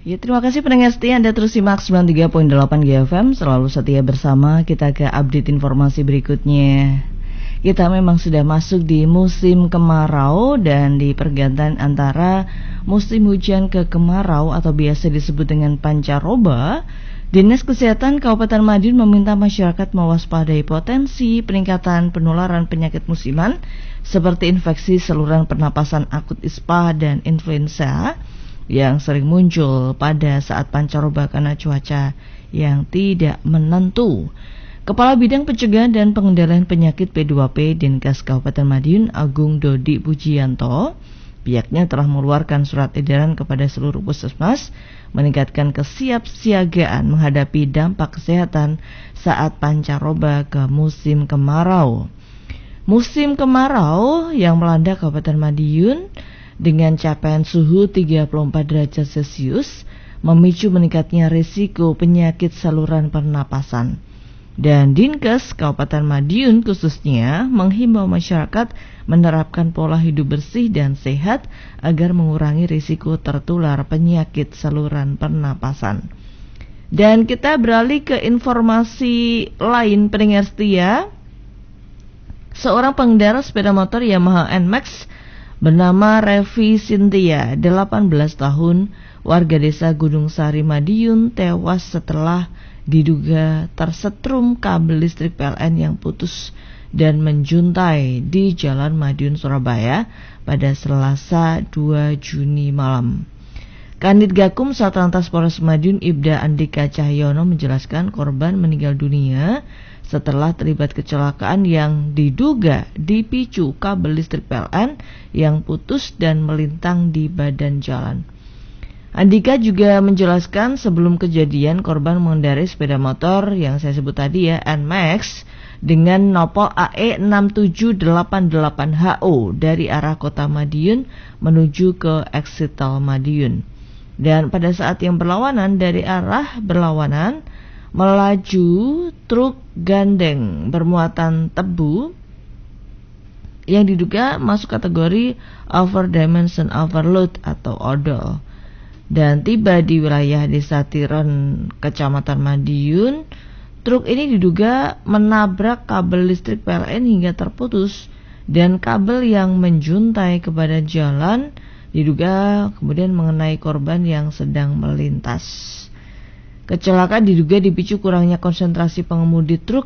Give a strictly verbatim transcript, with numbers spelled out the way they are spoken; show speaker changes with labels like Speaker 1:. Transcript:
Speaker 1: Ya, terima kasih pendengar setia Anda terus simak sembilan puluh tiga koma delapan G F M. Selalu setia bersama. Kita ke update informasi berikutnya. Kita memang sudah masuk di musim kemarau dan di pergantian antara musim hujan ke kemarau atau biasa disebut dengan pancaroba. Dinas Kesehatan Kabupaten Madiun meminta masyarakat mewaspadai potensi peningkatan penularan penyakit musiman seperti infeksi saluran pernapasan akut ispa dan influenza yang sering muncul pada saat pancaroba karena cuaca yang tidak menentu. Kepala Bidang Pencegahan dan Pengendalian Penyakit P dua P Dinkes Kabupaten Madiun Agung Dodi Pujianto, pihaknya telah mengeluarkan surat edaran kepada seluruh puskesmas meningkatkan kesiapsiagaan menghadapi dampak kesehatan saat pancaroba ke musim kemarau. Musim kemarau yang melanda Kabupaten Madiun dengan capaian suhu tiga puluh empat derajat Celcius memicu meningkatnya risiko penyakit saluran pernapasan. Dan Dinkes Kabupaten Madiun khususnya menghimbau masyarakat menerapkan pola hidup bersih dan sehat agar mengurangi risiko tertular penyakit saluran pernapasan. Dan kita beralih ke informasi lain pendengar setia. Seorang pengendara sepeda motor Yamaha N Max bernama Revi Cynthia, delapan belas tahun, warga desa Gunung Sari Madiun, tewas setelah diduga tersetrum kabel listrik P L N yang putus dan menjuntai di Jalan Madiun Surabaya pada Selasa dua Juni malam. Kanit Gakum Satlantas Polres Madiun Ibda Andika Cahyono menjelaskan korban meninggal dunia setelah terlibat kecelakaan yang diduga dipicu kabel listrik P L N yang putus dan melintang di badan jalan. Andika juga menjelaskan sebelum kejadian korban mengendarai sepeda motor yang saya sebut tadi ya, N Max dengan nopol A E enam tujuh delapan delapan H O dari arah kota Madiun menuju ke exit tol Madiun. Dan pada saat yang berlawanan dari arah berlawanan melaju truk gandeng bermuatan tebu yang diduga masuk kategori over dimension overload atau odol. Dan tiba di wilayah Desa Tiron, Kecamatan Madiun. Truk ini diduga menabrak kabel listrik P L N hingga terputus dan kabel yang menjuntai ke badan jalan diduga kemudian mengenai korban yang sedang melintas. Kecelakaan diduga dipicu kurangnya konsentrasi pengemudi truk